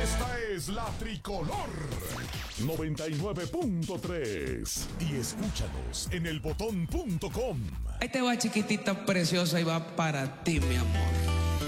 Esta es la Tricolor 99.3 y escúchanos en elbotón.com. Ahí te va, chiquitita preciosa, y va para ti, mi amor.